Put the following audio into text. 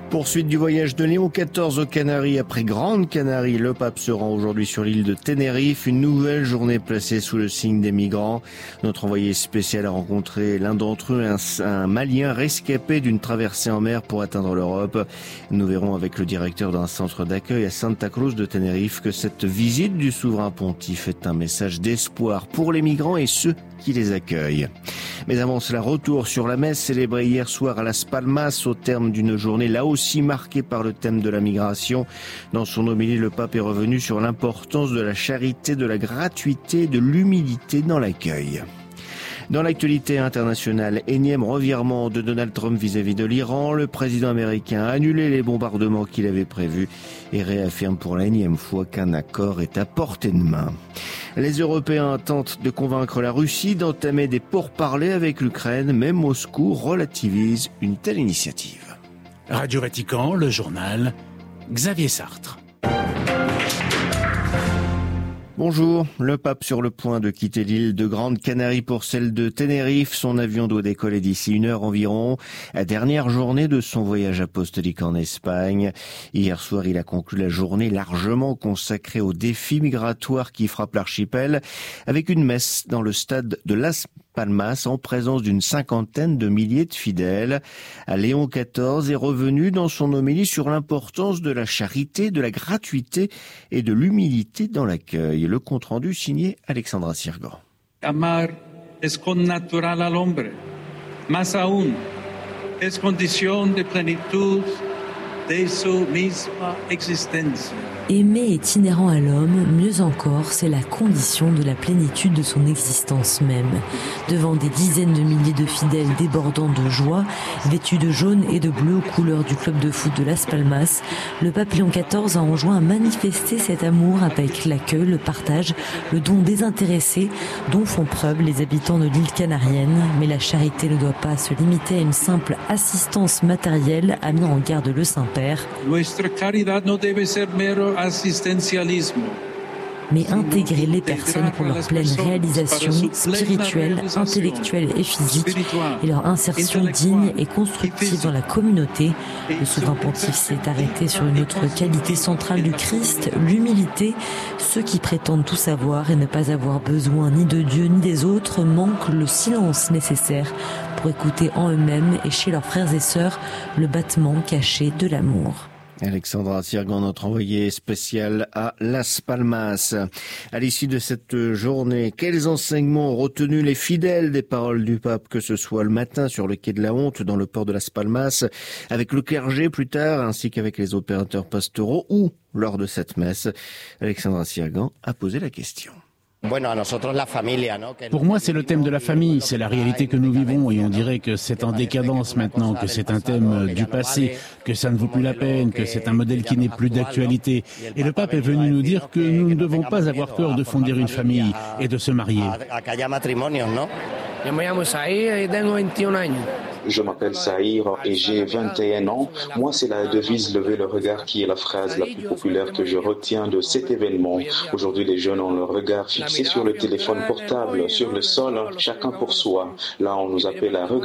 Poursuite du voyage de Léon XIV aux Canaries. Après Grande Canarie, le pape se rend aujourd'hui sur l'île de Tenerife. Une nouvelle journée placée sous le signe des migrants. Notre envoyé spécial a rencontré l'un d'entre eux, un Malien rescapé d'une traversée en mer pour atteindre l'Europe. Nous verrons avec le directeur d'un centre d'accueil à Santa Cruz de Tenerife que cette visite du souverain pontife est un message d'espoir pour les migrants et ceux qui les accueillent. Mais avant cela, retour sur la messe célébrée hier soir à Las Palmas au terme d'une journée là aussi marquée par le thème de la migration. Dans son homélie, le pape est revenu sur l'importance de la charité, de la gratuité, de l'humilité dans l'accueil. Dans l'actualité internationale, énième revirement de Donald Trump vis-à-vis de l'Iran. Le président américain a annulé les bombardements qu'il avait prévus et réaffirme pour la énième fois qu'un accord est à portée de main. Les Européens tentent de convaincre la Russie d'entamer des pourparlers avec l'Ukraine, mais Moscou relativise une telle initiative. Radio Vatican, le journal, Xavier Sartre. Bonjour, le pape sur le point de quitter l'île de Grande Canarie pour celle de Tenerife. Son avion doit décoller d'ici 1 heure environ. La dernière journée de son voyage apostolique en Espagne. Hier soir, il a conclu la journée largement consacrée aux défis migratoires qui frappent l'archipel avec une messe dans le stade de Las Palmas en présence d'une 50aine de milliers de fidèles. Léon XIV est revenu dans son homélie sur l'importance de la charité, de la gratuité et de l'humilité dans l'accueil. Le compte-rendu signé Alexandra Sirgan. Amar es connatural al hombre, más aún es condición de plenitud de su misma existencia. Aimer est inhérent à l'homme, mieux encore, c'est la condition de la plénitude de son existence même. Devant des dizaines de milliers de fidèles débordant de joie, vêtus de jaune et de bleu aux couleurs du club de foot de Las Palmas, le pape Léon XIV a enjoint à manifester cet amour avec l'accueil, le partage, le don désintéressé dont font preuve les habitants de l'île canarienne. Mais la charité ne doit pas se limiter à une simple assistance matérielle, a mis en garde le Saint-Père. Nuestra caridad no debe ser mero assistencialismo. Mais intégrer les personnes pour leur pleine réalisation spirituelle, intellectuelle et physique et leur insertion digne et constructive dans la communauté. Le souverain pontife s'est arrêté sur une autre qualité centrale du Christ, l'humilité. Ceux qui prétendent tout savoir et ne pas avoir besoin ni de Dieu ni des autres manquent le silence nécessaire pour écouter en eux-mêmes et chez leurs frères et sœurs le battement caché de l'amour. Alexandra Sirgan, notre envoyé spécial à Las Palmas. À l'issue de cette journée, quels enseignements ont retenu les fidèles des paroles du pape, que ce soit le matin sur le quai de la Honte, dans le port de Las Palmas, avec le clergé plus tard, ainsi qu'avec les opérateurs pastoraux, ou lors de cette messe? Alexandra Sirgan a posé la question. Pour moi, c'est le thème de la famille, c'est la réalité que nous vivons et on dirait que c'est en décadence maintenant, que c'est un thème du passé, que ça ne vaut plus la peine, que c'est un modèle qui n'est plus d'actualité. Et le pape est venu nous dire que nous ne devons pas avoir peur de fonder une famille et de se marier. Je m'appelle Saïr et j'ai 21 ans. Moi, c'est la devise lever le regard qui est la phrase la plus populaire que je retiens de cet événement. Aujourd'hui, les jeunes ont le regard fixé sur le téléphone portable, sur le sol, chacun pour soi. Là, on nous appelle à regarder